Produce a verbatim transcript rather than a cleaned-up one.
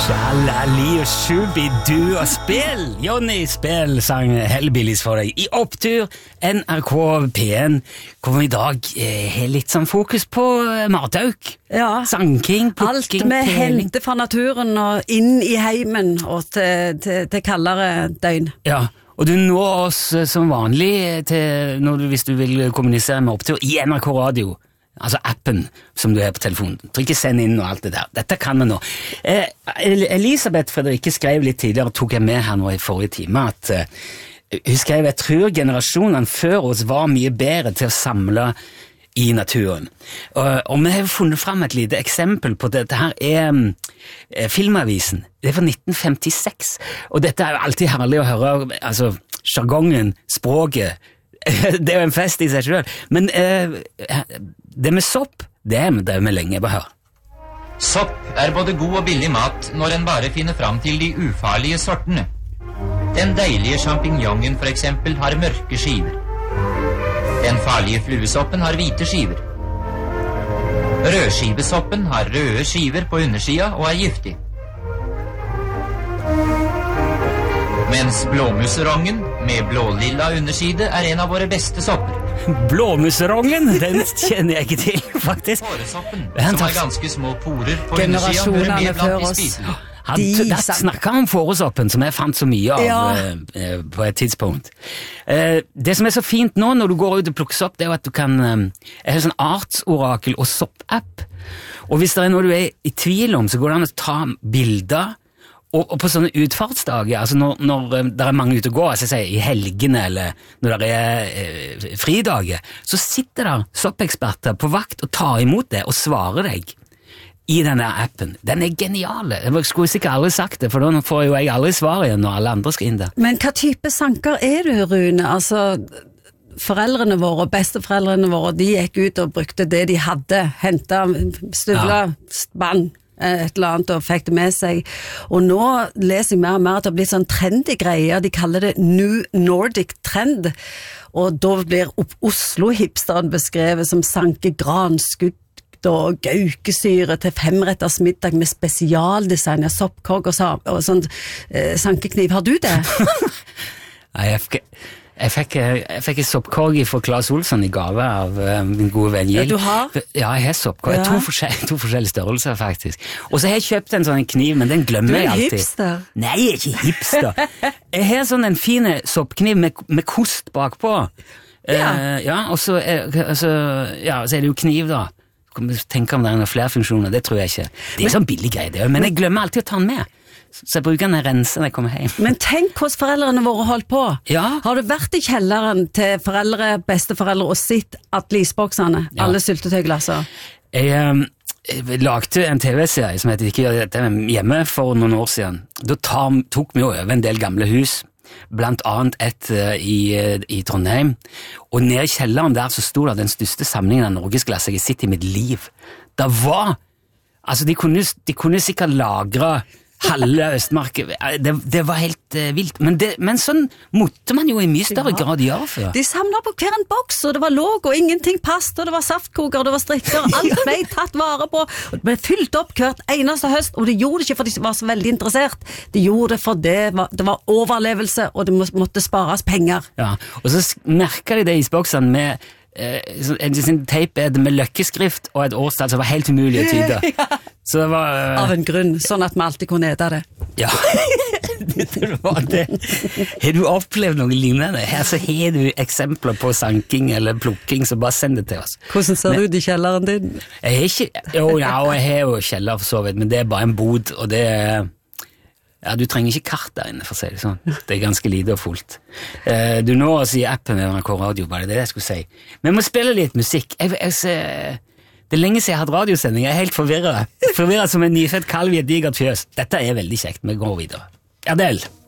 Shalali og Shubidu og spill! Johnny Spill sang Hellbillies for deg i Opptur, N R K P N, hvor vi i dag eh, har litt sånn fokus på eh, matauk, ja. Sanking, plukking, alt vi peling. henter fra naturen og inn i heimen og til, til, til kaldere døgn. Ja, og du når oss eh, som vanlig til, når du, hvis du vil kommunisere med Opptur i N R K Radio. Altså appen som du har på telefonen. Trykk send inn og alt det der. Dette kan vi nå. Eh, Elisabeth Fredrikke skrev litt tidligere, tok jeg med her nå i forrige time, at eh, hun skrev, jeg tror generasjonene før oss var mye bedre til å samle i naturen. Og, og vi har funnet frem et lite eksempel på det. Dette her er eh, Filmavisen. Det er fra nitten femtiseks. Og dette er jo alltid herlig å høre, altså, jargongen, språket, det er jo en fest i seg selv, men eh, det med sopp, det er det med lenge på hør. Sopp er både god og billig mat når en bare finner fram til de ufarlige sortene. Den deilige champignonen for eksempel har mørke skiver. Den farlige fluesoppen har hvite skiver. Rødskivesoppen har røde skiver på undersida og er giftig. Mens blåmusserongen med blålilla underside er en av våre beste sopper. Blåmusserongen, den kjenner jeg ikke til, faktisk. Håresoppen, som har ganske små porer på undersida, hører Generasjonene med før blant de oss. spiselige. Han De snakket om fåresoppen, som jeg fant så mye av Ja. eh, på et tidspunkt. Eh, det som er så fint nå når du går ut og plukker sopp, det er jo at du kan eh, jeg har sånn artsorakel og soppapp. Og hvis det er noe du er i tvil om, så går det an å ta bilder. Og, og på sånne utfartsdager, altså når, når det er mange ute og går, altså jeg sier, i helgene eller når det er eh, fridager, så sitter der soppeksperter på vakt og tar imot det og svarer deg i denne appen. Den er geniale. Jeg skulle sikkert aldri sagt det, for da får jo jeg aldri svar igjen når alle andre skal inn der. Men hva type sanker er du, Rune? Altså, foreldrene våre og besteforeldrene våre, de gikk ut og brukte det de hadde, hentet støvler, spann, et eller annet og fikk det med seg, og nå leser jeg mer og mer at det har blitt sånn trendy greier, de kaller det New Nordic Trend, og da blir Oslo-hipsteren beskrevet som sanke granskudd og gaukesyre til femretters middag med spesialdesign av soppkorg og, og sånn eh, sankekniv. Har du det? Nei, jeg fikk... Jeg fikk, jeg fikk en soppkorg fra Claes Olsson i gave av uh, min gode venn Gild. Ja, du har? Ja, jeg har soppkorg. Ja. To, forskjell, to forskjellige størrelser, faktisk. Og så har jeg kjøpt en sånn kniv, men den glemmer jeg alltid. Du er hipster? Nei, jeg er ikke hipster. Jeg har sånn en fin soppkniv med, med kost bakpå. Ja. Uh, ja, og så er, altså, ja, så er det jo kniv, da. Tenk om det er noen flere funksjoner, det tror jeg ikke. Det er men, sånn billig greie, det, men jeg glemmer alltid å ta den med. Så jeg bruker den å rense når jeg kommer hjem. Men tenk hvordan foreldrene våre holdt på. Ja. Har du vært i kjelleren til foreldre, besteforeldre og sitt at lysboksene, Ja. alle syltetøyglasser? Jeg, um, jeg lagde en tv-serie som heter Ikke gjør dette hjemme for noen år siden. Da tar, tok vi over en del gamle hus, blant annet et uh, i, uh, i Trondheim, og nede i kjelleren der så sto det den største samlingen av norgesglass jeg har sett i mitt liv. Det var, altså de kunne, de kunne sikkert lagre halve Østmark, det, det var helt uh, vilt, men, det, men sånn måtte man jo i mye større Ja. grad gjøre før. De samlet på hver en boks, og det var låg, og ingenting passet, og det var saftkoker, og det var strikker, og alt ble tatt vare på, og det ble fylt opp hvert eneste høst, og de gjorde det ikke fordi de var så veldig interessert, de gjorde det fordi det var, det var overlevelse, og det må, måtte spares penger. Ja, og så merket de det i isboksene med eh, en sin teip med løkkeskrift og et årstall som var helt umulig å tyde. Ja. Så det var... eh, Av en grunn, sånn at vi alltid kunne ete det. Ja, det var det. Har du opplevd noe lignende? Her så har du eksempler på sanking eller plukking, så bare send det til oss. Hvordan ser det ut i kjelleren din? Jeg har ikke... Jo, ja, jeg har jo kjeller for så vidt, men det er bare en bod, og det er... Ja, du trenger ikke kart der inne, for å si det sånn. Det er ganske lite og fullt. Eh, du når oss i appen med N R K Radio, bare det jeg skulle si. Men jeg må spille litt musikk. Jeg, jeg, jeg, det er lenge siden jeg har hatt radiosending, jeg er helt forvirret. Forvirret som en nyfødt kalv i et digert fjøs. Dette er veldig kjekt, vi går videre. Adele.